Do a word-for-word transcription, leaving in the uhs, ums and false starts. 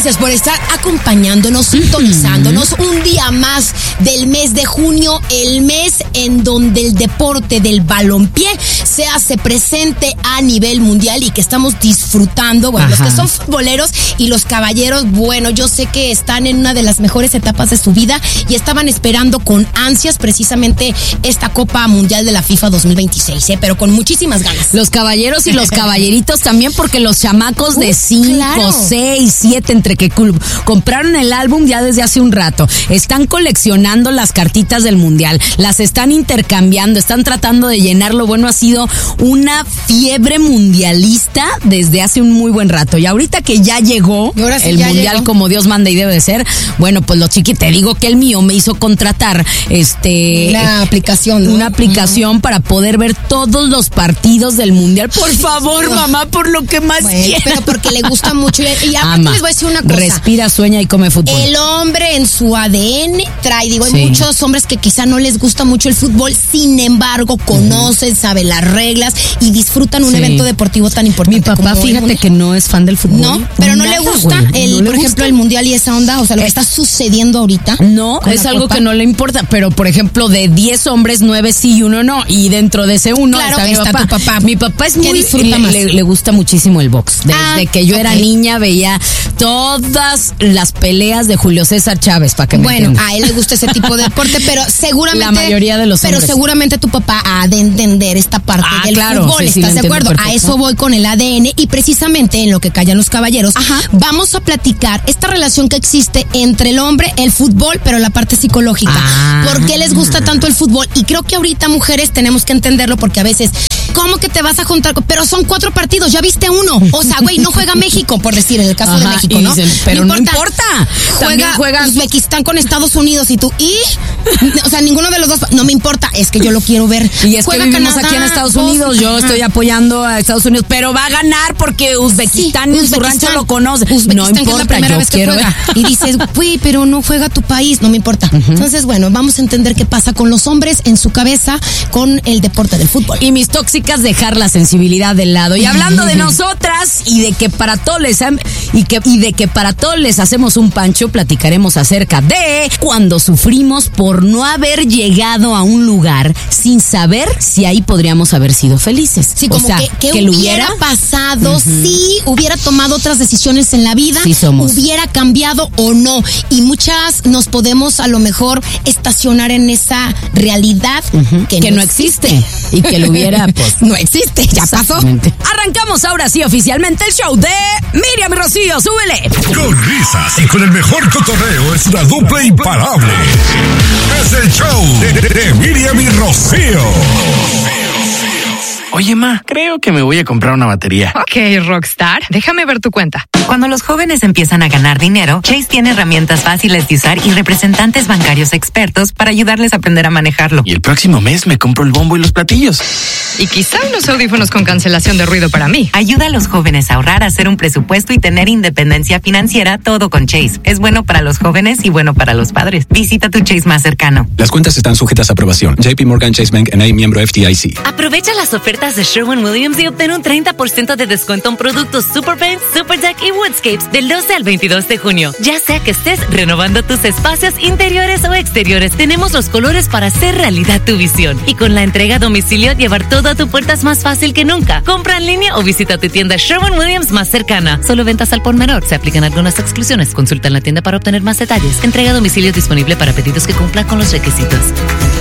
gracias por estar acompañándonos, sintonizándonos un día más del mes de junio, el mes en donde el deporte del balompié se hace presente a nivel mundial y que estamos disfrutando. Bueno, Ajá. los que son futboleros y los caballeros, bueno, yo sé que están en una de las mejores etapas de su vida y estaban esperando con ansias precisamente esta Copa Mundial de la FIFA dos mil veintiséis, ¿eh? Pero con muchísimas ganas. Los caballeros y los caballeritos también, porque los chamacos de cinco, seis, siete, entre que compraron el álbum ya desde hace un rato, están coleccionando las cartitas del mundial, las están intercambiando, están tratando de llenar. Lo bueno, ha sido una fiebre mundialista desde hace un muy buen rato. Y ahorita que ya llegó sí el ya mundial llegó. Como Dios manda y debe de ser, bueno, pues los chiquitos, te digo que el mío me hizo contratar este una aplicación, ¿no? Una aplicación uh-huh. para poder ver todos los partidos del mundial. Por favor, mamá, por lo que más bueno, quiero. Pero porque le gusta mucho. Y aparte les voy a decir una cosa. Respira, sueña y come fútbol. El hombre en su A D N trae, digo, hay sí. muchos hombres que quizá no les gusta mucho el fútbol, sin embargo, conocen, uh-huh. saben las reglas y disfrutan un sí. evento deportivo tan importante. Mi papá, como fíjate que no es fan del fútbol. No, pero no Nada, le gusta, güey, el, no le por gusta. ejemplo, el mundial y esa onda, o sea, lo que está sucediendo ahorita. No, es algo Copa. Que no le importa, pero por ejemplo, de diez hombres, nueve sí y uno no, y dentro de ese uno claro, está, mi, está papá. Tu papá. Mi papá es muy, disfruta más? Le, le gusta muchísimo el box. Desde ah, que yo okay. era niña veía todas las peleas de Julio César Chávez, para que me Bueno, entiendan. a él le gusta ese tipo de deporte, pero seguramente la mayoría de los pero hombres. seguramente tu papá ha de entender esta parte ah, del claro, fútbol, sí, sí, ¿estás de acuerdo? Perfecto. A eso voy con el A D N y precisamente en lo que callan los caballeros, Ajá. vamos a platicar esta relación que existe entre el hombre, el fútbol, pero la parte psicológica. Ah. ¿Por qué les gusta tanto el fútbol? Y creo que ahorita, mujeres, tenemos que entenderlo porque a veces, ¿cómo que te vas a juntar? Pero son cuatro partidos, ya viste uno. O sea, güey, no juega México, por decir, en el caso Ajá, de México, ¿no? Dicen, pero no importa. No importa. Juega, juega Uzbekistán con Estados Unidos y tú, ¿y? O sea, ninguno de los dos, no me importa, es que yo lo quiero ver. Y es juega que vivimos Canadá, aquí en Estados Unidos, yo estoy apoyando a Estados Unidos, pero va a ganar porque Uzbekistán sí, en su rancho lo conoce. Uzbekistán, no importa, que es la primera yo vez que quiero juega. ver. Y dices, güey, pero no juega tu país, no me importa. Uh-huh. Entonces, bueno, vamos a entender qué pasa con los hombres en su cabeza con el deporte del fútbol. Y mis tóxicas, dejar la sensibilidad de lado. Y hablando de nosotras y de que para todos les y que y de que para todos les hacemos un pancho, platicaremos acerca de cuando sufrimos por no haber llegado a un lugar sin saber si ahí podríamos haber sido felices. Sí, como o sea, que, que, que hubiera, hubiera pasado, uh-huh. si hubiera tomado otras decisiones en la vida, sí somos. Hubiera cambiado o no. Y muchas nos podemos a lo mejor estacionar en esa realidad uh-huh. que, que no, no existe. existe y que lo hubiera, pues no existe, ya pasó. Arrancamos ahora sí oficialmente el show de Miriam y Rocío, súbele. Con risas y con el mejor cotorreo es una dupla imparable. Es el show de, de, de Miriam y Rocío. Oye, ma, creo que me voy a comprar una batería. Ok, Rockstar, déjame ver tu cuenta. Cuando los jóvenes empiezan a ganar dinero, Chase tiene herramientas fáciles de usar y representantes bancarios expertos para ayudarles a aprender a manejarlo. Y el próximo mes me compro el bombo y los platillos. Y quizá unos audífonos con cancelación de ruido para mí. Ayuda a los jóvenes a ahorrar, a hacer un presupuesto y tener independencia financiera, todo con Chase. Es bueno para los jóvenes y bueno para los padres. Visita tu Chase más cercano. Las cuentas están sujetas a aprobación. J P Morgan Chase Bank N A, miembro F D I C. Aprovecha las ofertas de Sherwin-Williams y obtén un treinta por ciento de descuento en productos Super Paint, Super Deck y Woodscapes del doce al veintidós de junio. Ya sea que estés renovando tus espacios interiores o exteriores, tenemos los colores para hacer realidad tu visión. Y con la entrega a domicilio, llevar todo a tu puerta es más fácil que nunca. Compra en línea o visita tu tienda Sherwin-Williams más cercana. Solo ventas al por menor. Se aplican algunas exclusiones. Consulta en la tienda para obtener más detalles. Entrega a domicilio disponible para pedidos que cumplan con los requisitos.